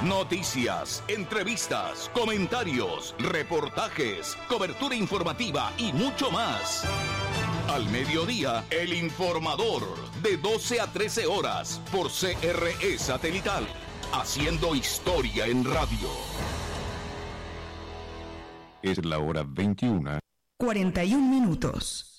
Noticias, entrevistas, comentarios, reportajes, cobertura informativa y mucho más. Al mediodía, El Informador, de 12 a 13 horas, por CRE Satelital, haciendo historia en radio. Es la hora 21:41 minutos.